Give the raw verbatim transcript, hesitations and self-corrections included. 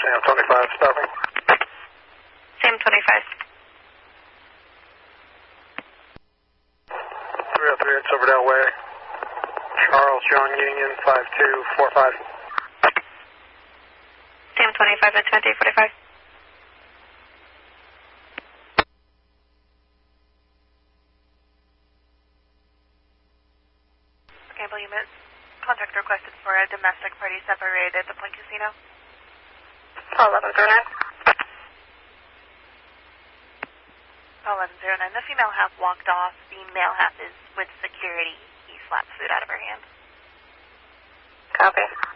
Sam twenty-five stopping. Sam twenty-five. three oh three, it's Silverdale Way. Charles John Union, five two four five. Sam twenty-five at twenty forty-five. Cable units, contact requested for a domestic party separated at the Point Casino. eleven zero nine. eleven zero nine, the female half walked off. The male half is with security. He slapped food out of her hand. Copy.